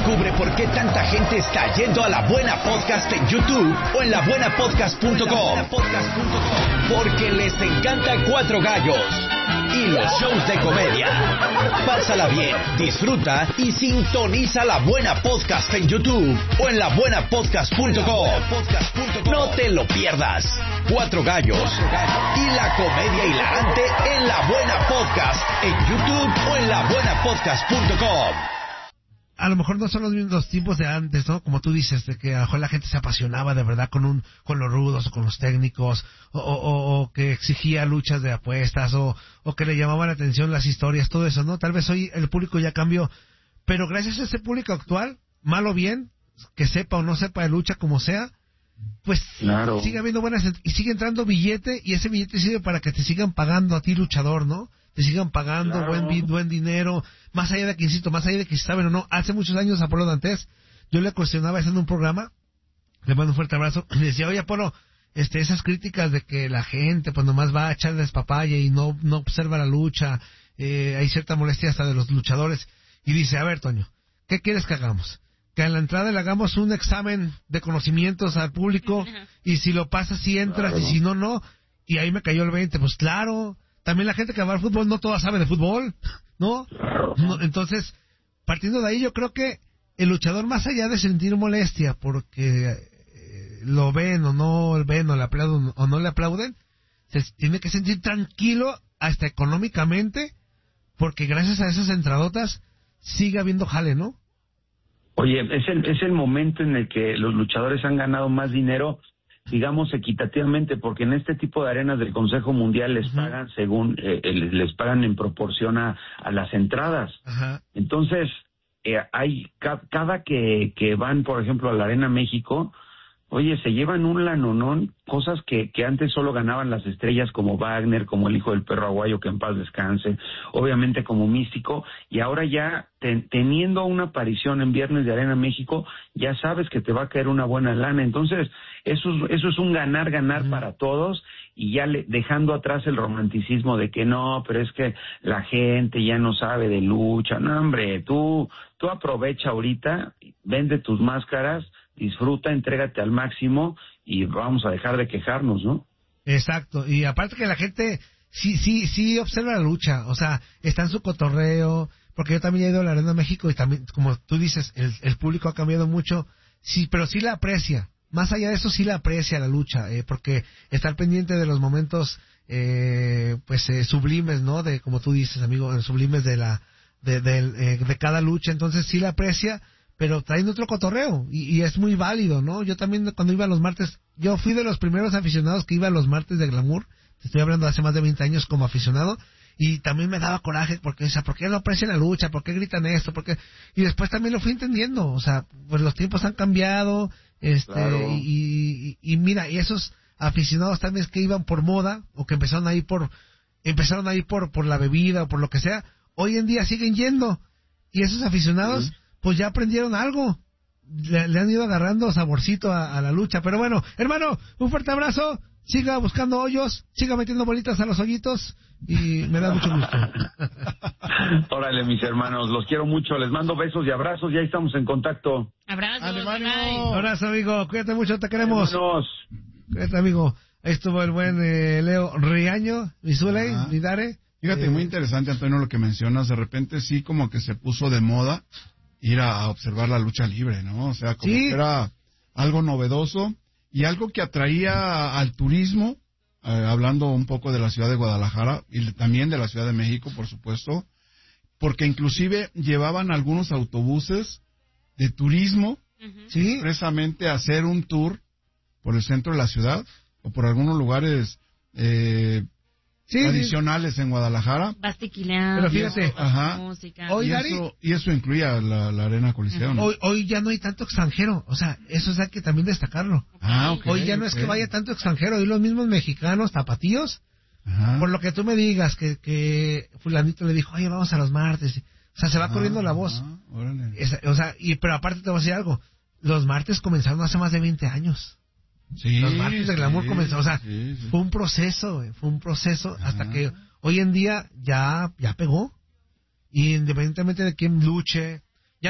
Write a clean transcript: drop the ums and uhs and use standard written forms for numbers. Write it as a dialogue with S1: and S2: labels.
S1: Descubre por qué tanta gente está yendo a La Buena Podcast en YouTube o en labuenapodcast.com. Porque les encanta Cuatro Gallos y los shows de comedia. Pásala bien, disfruta y sintoniza La Buena Podcast en YouTube o en labuenapodcast.com. No te lo pierdas. Cuatro Gallos y la comedia hilarante en La Buena Podcast en YouTube o en labuenapodcast.com.
S2: A lo mejor no son los tiempos de antes, ¿no? Como tú dices, de que a lo mejor la gente se apasionaba de verdad con los rudos o con los técnicos, o que exigía luchas de apuestas, o que le llamaban la atención las historias, todo eso, ¿no? Tal vez hoy el público ya cambió, pero gracias a ese público actual, mal o bien, que sepa o no sepa de lucha como sea, pues claro, sigue habiendo buenas, y sigue entrando billete, y ese billete sirve para que te sigan pagando a ti, luchador, ¿no? Te sigan pagando, claro, buen dinero, más allá de que, insisto, más allá de que si saben o no. Hace muchos años a Apolo Dantes, yo le cuestionaba haciendo un programa, le mando un fuerte abrazo, y le decía, oye Apolo, esas críticas de que la gente pues nomás va a echarles papaya y no observa la lucha, hay cierta molestia hasta de los luchadores, y dice, a ver Toño, ¿qué quieres que hagamos? Que en la entrada le hagamos un examen de conocimientos al público, y si lo pasas si entras, claro, y si no, no. Y ahí me cayó el 20, pues claro. También la gente que va al fútbol no toda sabe de fútbol, ¿no? No, entonces, partiendo de ahí, yo creo que el luchador, más allá de sentir molestia porque lo ven o no le aplauden o no le aplauden, se tiene que sentir tranquilo hasta económicamente, porque gracias a esas entradotas sigue habiendo jale, ¿no?
S3: Oye, es el momento en el que los luchadores han ganado más dinero, digamos, equitativamente, porque en este tipo de arenas del Consejo Mundial les pagan según, les pagan en proporción a las entradas. Entonces, hay cada que van, por ejemplo, a la Arena México, oye, se llevan un lanonón, cosas que antes solo ganaban las estrellas como Wagner, como el hijo del perro aguayo, que en paz descanse, obviamente como Místico, y ahora ya teniendo una aparición en Viernes de Arena México, ya sabes que te va a caer una buena lana. Entonces, eso es un ganar para todos, y ya dejando atrás el romanticismo de que no, pero es que la gente ya no sabe de lucha. No, hombre, tú aprovecha ahorita, vende tus máscaras, disfruta, entrégate al máximo y vamos a dejar de quejarnos, ¿no?
S2: Exacto, y aparte que la gente sí observa la lucha, o sea, está en su cotorreo, porque yo también he ido a la Arena México y también, como tú dices, el público ha cambiado mucho, sí, pero sí la aprecia, más allá de eso sí la aprecia la lucha, porque está al pendiente de los momentos, sublimes, ¿no? De, como tú dices, amigo, sublimes de cada lucha, entonces sí la aprecia, pero traen otro cotorreo, y es muy válido, ¿no? Yo también cuando iba a los martes, yo fui de los primeros aficionados que iba a los martes de Glamour, te estoy hablando de hace más de 20 años como aficionado, y también me daba coraje porque decía, ¿por qué no aprecian la lucha? ¿Por qué gritan esto? ¿Por qué? Y después también lo fui entendiendo, o sea, pues los tiempos han cambiado, claro. y mira, y esos aficionados también que iban por moda, o que empezaron a ir por la bebida o por lo que sea, hoy en día siguen yendo, y esos aficionados pues ya aprendieron algo, le han ido agarrando saborcito a la lucha. Pero bueno, hermano, un fuerte abrazo, siga buscando hoyos, siga metiendo bolitas a los hoyitos, y me da mucho gusto.
S3: Órale, mis hermanos, los quiero mucho, les mando besos y abrazos, ya estamos en contacto.
S2: Abrazo, amigo, cuídate mucho, te queremos.
S3: Hermanos.
S2: Cuídate, amigo. Ahí estuvo el buen Leo Riaño, mi Zuley, mi Dare.
S4: Fíjate, muy interesante, Antonio, lo que mencionas, de repente sí como que se puso de moda ir a observar la lucha libre, ¿no? O sea, como que era algo novedoso y algo que atraía al turismo, hablando un poco de la ciudad de Guadalajara y también de la Ciudad de México, por supuesto, porque inclusive llevaban algunos autobuses de turismo, expresamente a hacer un tour por el centro de la ciudad o por algunos lugares tradicionales en Guadalajara.
S5: Bastiquilán.
S2: Pero fíjate,
S5: música.
S4: Y eso incluía la Arena Coliseo, ¿no?
S2: Hoy ya no hay tanto extranjero, o sea, eso hay que también destacarlo. Hoy ya no es que vaya tanto extranjero, hoy los mismos mexicanos, tapatíos, por lo que tú me digas que fulanito le dijo, oye, vamos a los martes, o sea, se va corriendo la voz. Pero aparte te voy a decir algo, los martes comenzaron hace más de 20 años. Los martes de Glamour comenzaron, o sea, fue un proceso hasta que hoy en día ya pegó, y independientemente de quién luche,